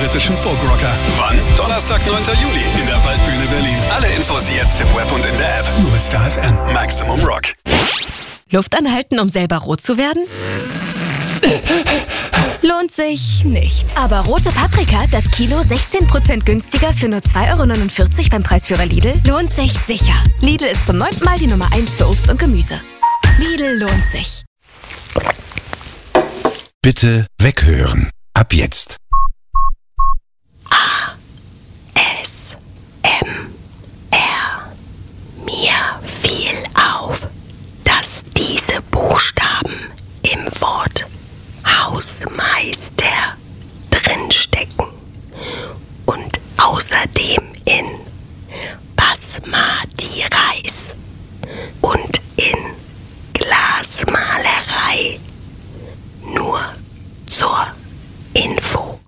britischen Folkrocker. Wann? Donnerstag, 9. Juli in der Waldbühne Berlin. Alle Infos jetzt im Web und in der App. Nur mit Star FM. Maximum Rock. Luft anhalten, um selber rot zu werden? Lohnt sich nicht. Aber rote Paprika, das Kilo 16% günstiger für nur 2,49 € beim Preisführer Lidl, lohnt sich sicher. Lidl ist zum 9. Mal die Nummer 1 für Obst und Gemüse. Lidl lohnt sich. Bitte weghören. Ab jetzt. ASMR. Mir fiel auf, dass diese Buchstaben im Wort Hausmeister drinstecken und außerdem in Basmati Reis und in Glasmalerei. Nur zur Info.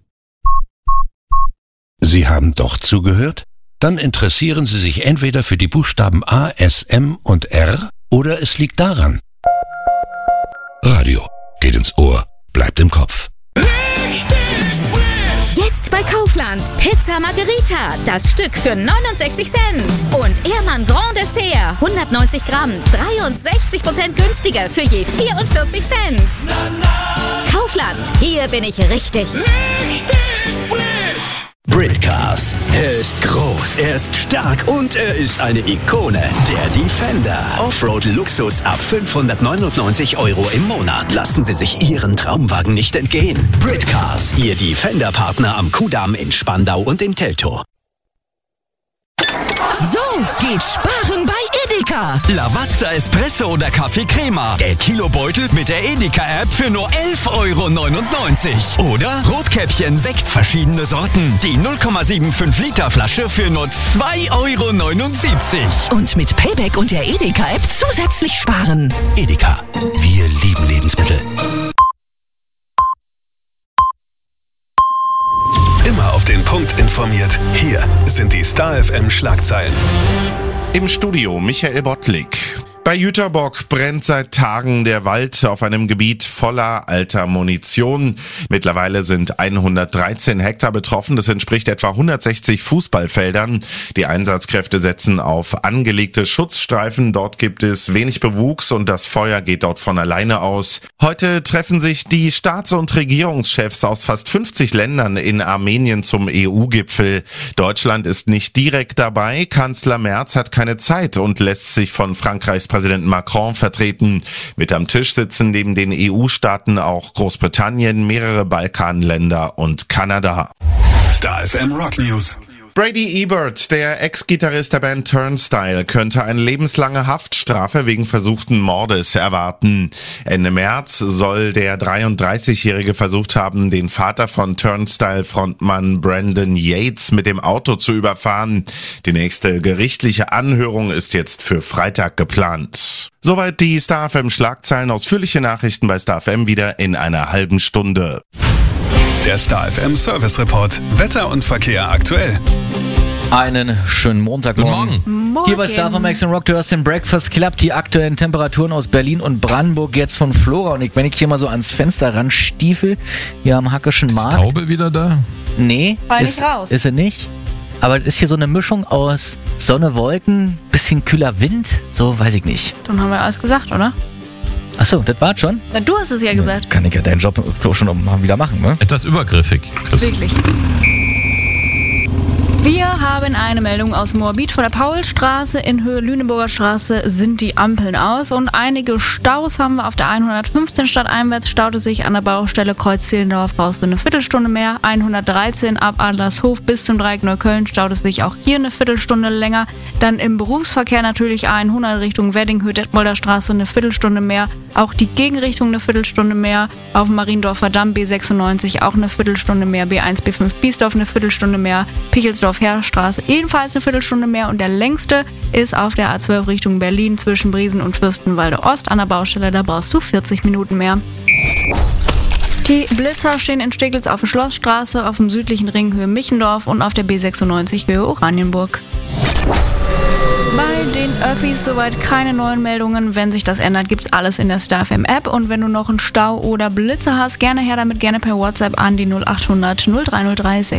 Sie haben doch zugehört? Dann interessieren Sie sich entweder für die Buchstaben A, S, M und R oder es liegt daran. Radio geht ins Ohr, bleibt im Kopf. Jetzt bei Kaufland. Pizza Margherita. Das Stück für 69 Cent. Und Ehrmann Grand Dessert. 190 Gramm. 63% günstiger für je 44 Cent. Kaufland. Hier bin ich richtig. Britcars. Er ist groß, er ist stark und er ist eine Ikone. Der Defender. Offroad-Luxus ab 599 € im Monat. Lassen Sie sich Ihren Traumwagen nicht entgehen. Britcars. Ihr Defender-Partner am Kudamm in Spandau und in Teltow. So geht Sparen bei Edeka. Lavazza Espresso oder Kaffee Crema. Der Kilobeutel mit der Edeka-App für nur 11,99 €. Oder Rotkäppchen Sekt verschiedene Sorten. Die 0,75 Liter Flasche für nur 2,79 €. Und mit Payback und der Edeka-App zusätzlich sparen. Edeka. Wir lieben Lebensmittel. Immer auf den Punkt informiert. Hier sind die Star FM Schlagzeilen. Im Studio Michael Bottlik. Bei Jüterbock brennt seit Tagen der Wald auf einem Gebiet voller alter Munition. Mittlerweile sind 113 Hektar betroffen. Das entspricht etwa 160 Fußballfeldern. Die Einsatzkräfte setzen auf angelegte Schutzstreifen. Dort gibt es wenig Bewuchs und das Feuer geht dort von alleine aus. Heute treffen sich die Staats- und Regierungschefs aus fast 50 Ländern in Armenien zum EU-Gipfel. Deutschland ist nicht direkt dabei. Kanzler Merz hat keine Zeit und lässt sich von Frankreichs Präsident Macron vertreten. Mit am Tisch sitzen neben den EU-Staaten auch Großbritannien, mehrere Balkanländer und Kanada. Star FM Rock News. Brady Ebert, der Ex-Gitarrist der Band Turnstile, könnte eine lebenslange Haftstrafe wegen versuchten Mordes erwarten. Ende März soll der 33-Jährige versucht haben, den Vater von Turnstile-Frontmann Brandon Yates mit dem Auto zu überfahren. Die nächste gerichtliche Anhörung ist jetzt für Freitag geplant. Soweit die Star FM Schlagzeilen. Ausführliche Nachrichten bei Star FM wieder in einer halben Stunde. Der Star FM Service Report. Wetter und Verkehr aktuell. Einen schönen Montagmorgen. Hier bei Star FM Maximum Rock, du hörst den Breakfast Club, die aktuellen Temperaturen aus Berlin und Brandenburg jetzt von Flora. Und wenn ich hier mal so ans Fenster ranstiefel, hier am Hackischen Markt. Ist die Taube wieder da? Nee, ist sie nicht. Aber es ist hier so eine Mischung aus Sonne, Wolken, bisschen kühler Wind, so weiß ich nicht. Dann haben wir alles gesagt, oder? Achso, das war's schon? Na, du hast es ja gesagt. Kann ich ja deinen Job schon mal wieder machen, ne? Etwas übergriffig, Chris. Wirklich. Wir haben eine Meldung aus Moabit. Von der Paulstraße in Höhe Lüneburger Straße sind die Ampeln aus und einige Staus haben wir auf der 115 stadteinwärts. Staut es sich an der Baustelle Kreuz Zehlendorf, brauchst du eine Viertelstunde mehr. 113 ab Adlershof bis zum Dreieck Neukölln staut es sich auch hier eine Viertelstunde länger. Dann im Berufsverkehr natürlich 100 Richtung Weddinghöhe, Detmolder Straße eine Viertelstunde mehr. Auch die Gegenrichtung eine Viertelstunde mehr. Auf dem Mariendorfer Damm B96 auch eine Viertelstunde mehr. B1, B5 Biesdorf eine Viertelstunde mehr. Pichelsdorf-Heerstraße ebenfalls eine Viertelstunde mehr. Und der längste ist auf der A12 Richtung Berlin zwischen Briesen und Fürstenwalde Ost an der Baustelle. Da brauchst du 40 Minuten mehr. Die Blitzer stehen in Steglitz auf der Schlossstraße, auf dem südlichen Ring Höhe Michendorf und auf der B96 Höhe Oranienburg. Bei den Öffis soweit keine neuen Meldungen. Wenn sich das ändert, gibt's alles in der Star FM App. Und wenn du noch einen Stau oder Blitzer hast, gerne her damit, gerne per WhatsApp an die 0800 03036.